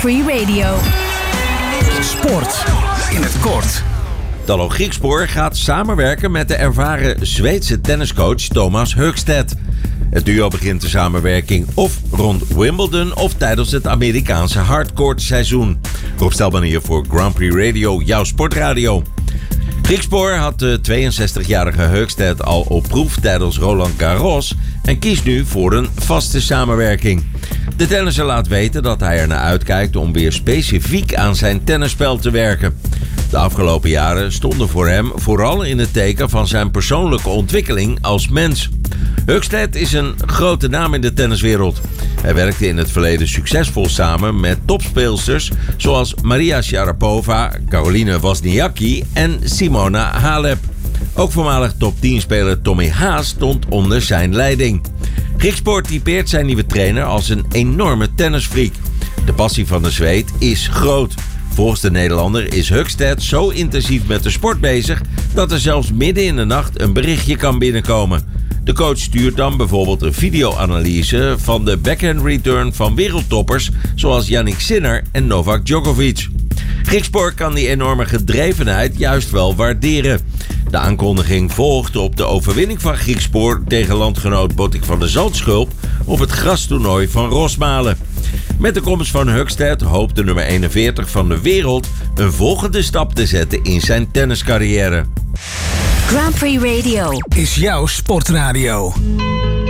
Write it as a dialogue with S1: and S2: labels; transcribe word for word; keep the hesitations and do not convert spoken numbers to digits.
S1: Prix Radio.
S2: Sport in het kort.
S3: Dallo Griekspoor gaat samenwerken met de ervaren Zweedse tenniscoach Thomas Högstedt. Het duo begint de samenwerking of rond Wimbledon of tijdens het Amerikaanse hardcourt seizoen. Rob Stelman hier voor Grand Prix Radio, jouw sportradio. Griekspoor had de tweeënzestigjarige Högstedt al op proef tijdens Roland Garros en kiest nu voor een vaste samenwerking. De tennisser laat weten dat hij er naar uitkijkt om weer specifiek aan zijn tennisspel te werken. De afgelopen jaren stonden voor hem vooral in het teken van zijn persoonlijke ontwikkeling als mens. Högstedt is een grote naam in de tenniswereld. Hij werkte in het verleden succesvol samen met topspeelsters zoals Maria Sharapova, Caroline Wozniacki en Simona Halep. Ook voormalig top tien speler Tommy Haas stond onder zijn leiding. Griekspoor typeert zijn nieuwe trainer als een enorme tennisfreak. De passie van de Zweed is groot. Volgens de Nederlander is Högstedt zo intensief met de sport bezig dat er zelfs midden in de nacht een berichtje kan binnenkomen. De coach stuurt dan bijvoorbeeld een videoanalyse van de backhand return van wereldtoppers zoals Jannik Sinner en Novak Djokovic. Griekspoor kan die enorme gedrevenheid juist wel waarderen. De aankondiging volgt op de overwinning van Griekspoor tegen landgenoot Botik van der Zandschulp op het grastoernooi van Rosmalen. Met de komst van Högstedt hoopt de nummer eenenveertig van de wereld een volgende stap te zetten in zijn tenniscarrière.
S1: Grand Prix Radio
S2: is jouw sportradio.